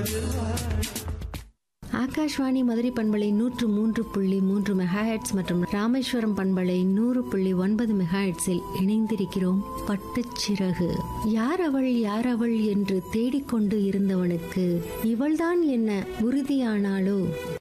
ஆகாஷ்வாணி மதுரை பண்பலை 103.3 மெகாஹெட்ஸ் மற்றும் ராமேஸ்வரம் பண்பலை 100.9 மெகாஹெட்ஸில் இணைந்திருக்கிறோம். பட்டுச்சிறகு. யார் அவள் என்று தேடிக்கொண்டு இருந்தவனுக்கு இவள்தான் என்ன உறுதியானாளோ?